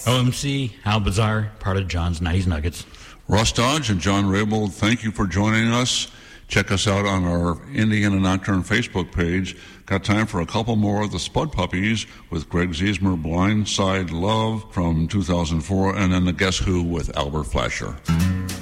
OMC, How Bizarre, part of John's 90s Nuggets. Russ Dodge and John Raybould, thank you for joining us. Check us out on our Indiana Nocturne Facebook page. Got time for a couple more of the Spud Puppies with Greg Ziesmer, Blindside Love from 2004, and then the Guess Who with Albert Flasher.